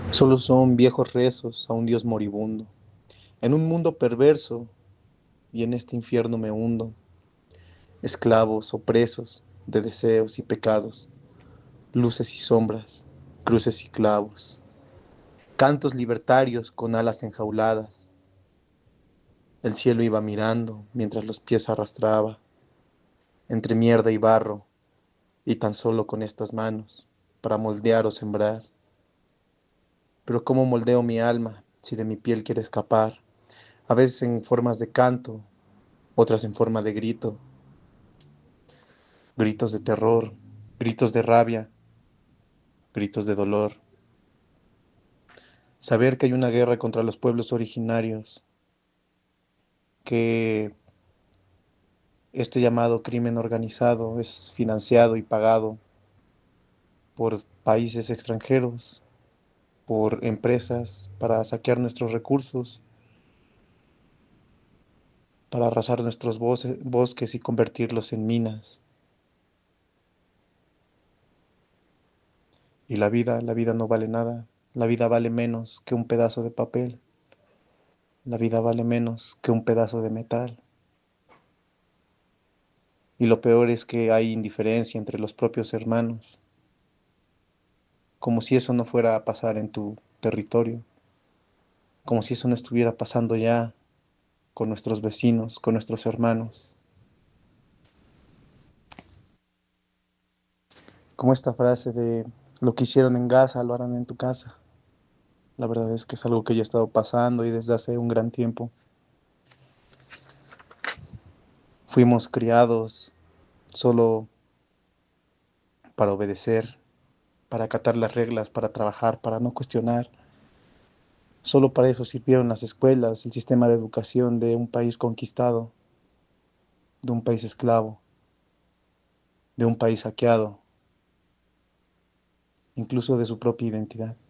Solo son viejos rezos a un Dios moribundo. En un mundo perverso y en este infierno me hundo. Esclavos opresos de deseos y pecados, luces y sombras, cruces y clavos. Cantos libertarios con alas enjauladas. El cielo iba mirando mientras los pies arrastraba entre mierda y barro y tan solo con estas manos para moldear o sembrar. Pero ¿cómo moldeo mi alma si de mi piel quiere escapar? A veces en formas de canto, otras en forma de grito, gritos de terror, gritos de rabia, gritos de dolor. Saber que hay una guerra contra los pueblos originarios, que este llamado crimen organizado es financiado y pagado por países extranjeros, por empresas para saquear nuestros recursos, para arrasar nuestros bosques y convertirlos en minas. Y la vida no vale nada. La vida vale menos que un pedazo de papel. La vida vale menos que un pedazo de metal. Y lo peor es que hay indiferencia entre los propios hermanos, como si eso no fuera a pasar en tu territorio, como si eso no estuviera pasando ya con nuestros vecinos, con nuestros hermanos. Como esta frase de lo que hicieron en Gaza lo harán en tu casa. La verdad es que es algo que ya ha estado pasando y desde hace un gran tiempo. Fuimos criados solo para obedecer, para acatar las reglas, para trabajar, para no cuestionar. Solo para eso sirvieron las escuelas, el sistema de educación de un país conquistado, de un país esclavo, de un país saqueado, incluso de su propia identidad.